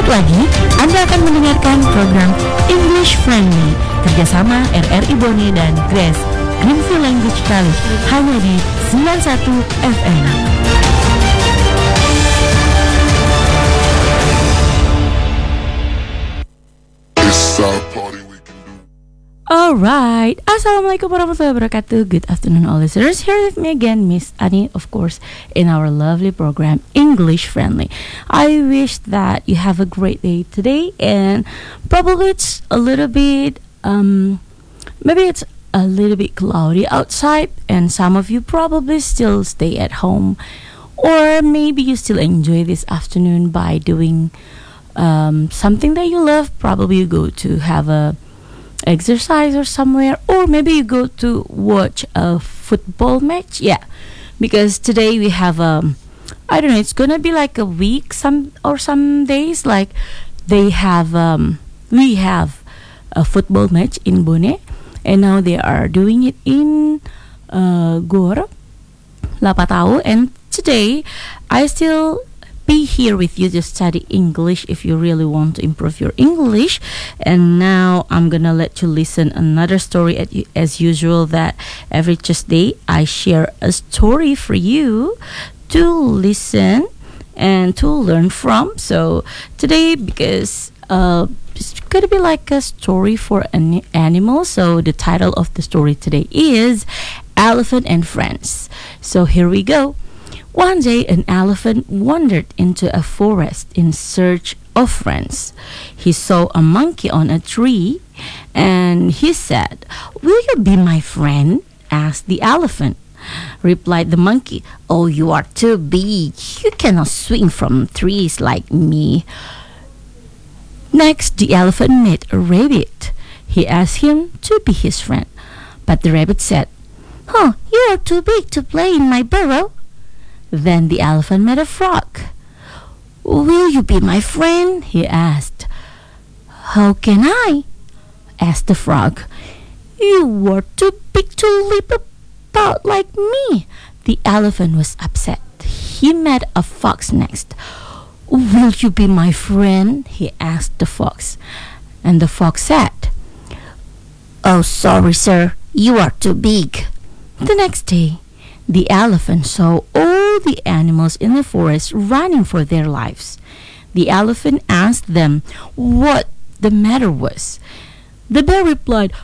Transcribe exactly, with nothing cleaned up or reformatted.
lagi, Anda akan mendengarkan program English Friendly kerjasama R R I Bone dan Grace Greenfield Language College hanya di sembilan puluh satu F M. Alright, Assalamualaikum warahmatullahi wabarakatuh. Good afternoon all listeners. Here with me again, Miss Annie, of course, in our lovely program, English Friendly. I wish that you have a great day today, and probably it's a little bit, um, maybe it's a little bit cloudy outside, and some of you probably still stay at home, or maybe you still enjoy this afternoon by doing um, something that you love. Probably you go to have a exercise or somewhere, or maybe you go to watch a football match. Yeah, because today we have um I don't know, it's gonna be like a week some or some days, like they have um we have a football match in Bone, and now they are doing it in uh Gor Lapatau, and today I still be here with you to study English if you really want to improve your English. And now I'm gonna let you listen another story at, as usual, that every Tuesday I share a story for you to listen and to learn from. So today, because uh, it's gonna be like a story for an animal, so the title of the story today is Elephant and Friends. So here we go. One day, an elephant wandered into a forest in search of friends. He saw a monkey on a tree, and he said, "Will you be my friend?" asked the elephant. Replied the monkey, "Oh, you are too big. You cannot swing from trees like me." Next, the elephant met a rabbit. He asked him to be his friend, but the rabbit said, "Oh, you are too big to play in my burrow." Then the elephant met a frog. "Will you be my friend?" he asked. "How can I?" asked the frog. "You are too big to leap about like me." The elephant was upset. He met a fox next. "Will you be my friend?" he asked the fox. And the fox said, "Oh, sorry, sir. You are too big." The next day, the elephant saw all the animals in the forest running for their lives. The elephant asked them what the matter was. The bear replied,